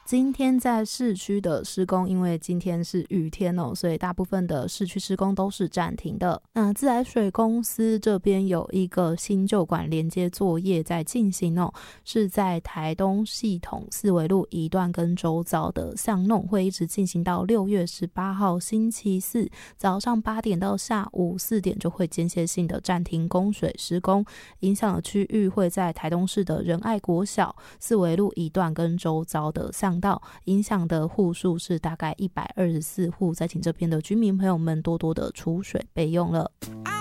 今天在市区的施工，因为今天是雨天哦，所以大部分的市区施工都是暂停的。那自来水公司这边有一个新旧管连接作业在进行哦，是在台东系统四维路一段跟周遭的巷弄，会一直进行到6月18号星期四早上8点到下午4点，就会间歇性的暂停供水施工，影响的区域会在台东市的仁爱国小、四维路一段跟周遭的巷道，影响的户数是大概124户，再请这边的居民朋友们多多的储水备用了。